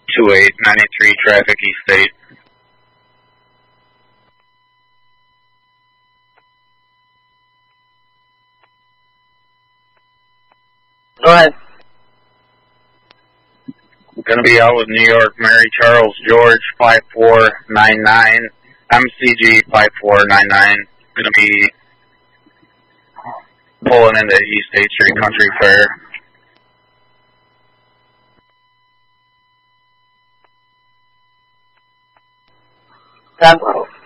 2893 traffic East State. Go ahead. Gonna be out with New York, Mary Charles George 5499, MCG 5499. Gonna be pulling into East State Street Country Fair. Okay.